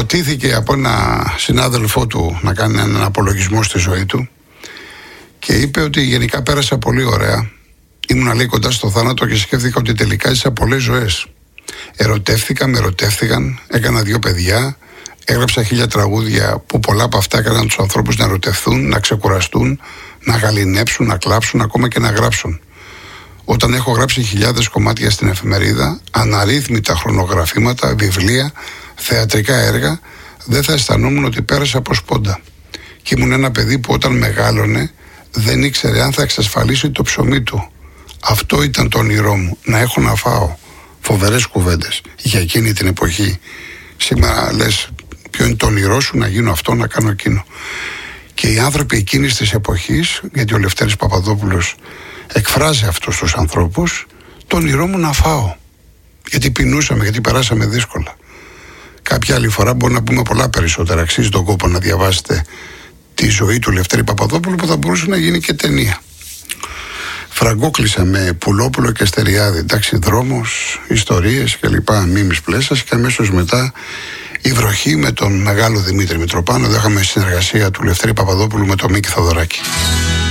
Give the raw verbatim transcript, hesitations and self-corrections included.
ρωτήθηκε από ένα συνάδελφό του να κάνει έναν απολογισμό στη ζωή του και είπε ότι γενικά πέρασα πολύ ωραία. Ήμουν, λέει, κοντά στο θάνατο και σκέφτηκα ότι τελικά ζήσα πολλές ζωές. Ερωτεύτηκα, με ερωτεύτηκαν, έκανα δύο παιδιά, έγραψα χίλια τραγούδια που πολλά από αυτά έκαναν τους ανθρώπους να ερωτευθούν, να ξεκουραστούν, να γαληνέψουν, να κλάψουν, ακόμα και να γράψουν. Όταν έχω γράψει χιλιάδες κομμάτια στην εφημερίδα, αναρρύθμιτα χρονογραφήματα, βιβλία, θεατρικά έργα, δεν θα αισθανόμουν ότι πέρασα από σπόντα. Και ήμουν ένα παιδί που όταν μεγάλωνε δεν ήξερε αν θα εξασφαλίσει το ψωμί του. Αυτό ήταν το όνειρό μου, να έχω να φάω. Φοβερές κουβέντες για εκείνη την εποχή. Σήμερα λες, ποιο είναι το όνειρό σου? Να γίνω αυτό, να κάνω εκείνο. Και οι άνθρωποι εκείνης της εποχής, γιατί ο Λευτέρης Παπαδόπουλος εκφράζει αυτούς τους ανθρώπους, το όνειρό μου να φάω. Γιατί πεινούσαμε, γιατί περάσαμε δύσκολα. Κάποια άλλη φορά μπορεί να πούμε πολλά περισσότερα. Αξίζει τον κόπο να διαβάσετε τη ζωή του Λευτέρη Παπαδόπουλου, που θα μπορούσε να γίνει και ταινία. Φραγκόκλεισα με Πουλόπουλο και Στεριάδη. Εντάξει, δρόμος, ιστορίες κλπ. Μίμης Πλέσσας, και αμέσως μετά η βροχή με τον μεγάλο Δημήτρη Μητροπάνο. Εδώ είχαμε συνεργασία του Λευτέρη Παπαδόπουλου με τον Μίκη Θοδωράκη.